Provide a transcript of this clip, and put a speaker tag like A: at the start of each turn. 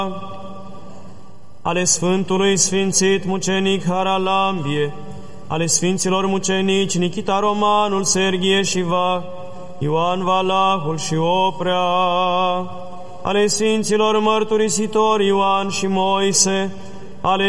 A: ale Sfântului Sfințit Mucenic Haralambie, ale Sfinților Mucenici Nichita Romanul, Serghie și Va, Ioan Valahul și Oprea, ale Sfinților Mărturisitori Ioan și Moise, ale